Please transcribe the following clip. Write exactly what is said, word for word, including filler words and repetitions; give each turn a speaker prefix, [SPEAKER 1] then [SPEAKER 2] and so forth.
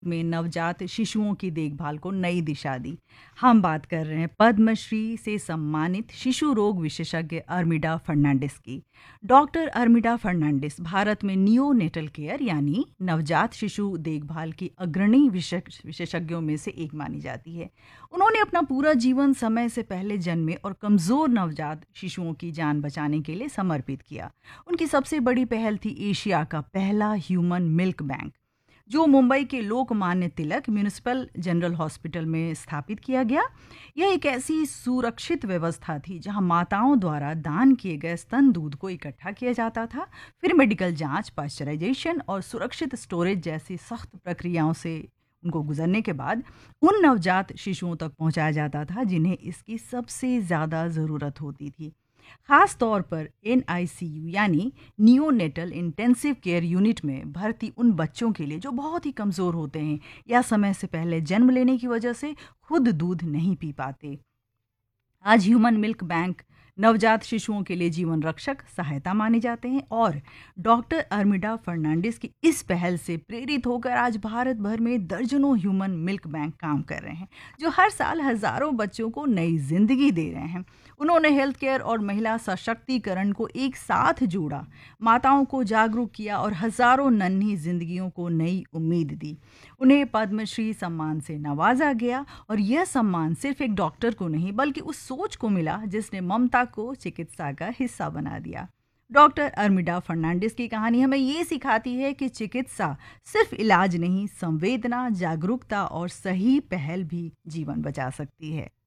[SPEAKER 1] में नवजात शिशुओं की देखभाल को नई दिशा दी। हम बात कर रहे हैं पद्मश्री से सम्मानित शिशु रोग विशेषज्ञ अर्मिडा फर्नांडिस की। डॉक्टर अर्मिडा फर्नांडिस भारत में नियोनेटल केयर यानी नवजात शिशु देखभाल की अग्रणी विशेष- विशेषज्ञों में से एक मानी जाती है। उन्होंने अपना पूरा जीवन समय से पहले जन्मे और कमज़ोर नवजात शिशुओं की जान बचाने के लिए समर्पित किया। उनकी सबसे बड़ी पहल थी एशिया का पहला ह्यूमन मिल्क बैंक, जो मुंबई के Lokmanya Tilak municipal general hospital में स्थापित किया गया। यह एक ऐसी सुरक्षित व्यवस्था थी जहां माताओं द्वारा दान किए गए स्तन दूध को इकट्ठा किया जाता था, फिर मेडिकल जांच, पाश्चराइजेशन और सुरक्षित स्टोरेज जैसी सख्त प्रक्रियाओं से उनको गुजरने के बाद उन नवजात शिशुओं तक पहुंचाया जाता था जिन्हें इसकी सबसे ज़्यादा ज़रूरत होती थी। खास तौर पर एन आई सी यू यानी नियोनेटल इंटेंसिव केयर यूनिट में भर्ती उन बच्चों के लिए जो बहुत ही कमज़ोर होते हैं या समय से पहले जन्म लेने की वजह से खुद दूध नहीं पी पाते। आज ह्यूमन मिल्क बैंक नवजात शिशुओं के लिए जीवन रक्षक सहायता माने जाते हैं और डॉक्टर अर्मिडा फर्नांडिस की इस पहल से प्रेरित होकर आज भारत भर में दर्जनों ह्यूमन मिल्क बैंक काम कर रहे हैं, जो हर साल हजारों बच्चों को नई जिंदगी दे रहे हैं। उन्होंने हेल्थ केयर और महिला सशक्तिकरण को एक साथ जोड़ा, माताओं को जागरूक किया और हजारों नन्ही जिंदगियों को नई उम्मीद दी। उन्हें पद्मश्री सम्मान से नवाजा गया और यह सम्मान सिर्फ एक डॉक्टर को नहीं बल्कि उस सोच को मिला जिसने ममता को चिकित्सा का हिस्सा बना दिया। डॉक्टर अर्मिडा फर्नांडिस की कहानी हमें ये सिखाती है कि चिकित्सा सिर्फ इलाज नहीं, संवेदना, जागरूकता और सही पहल भी जीवन बचा सकती है।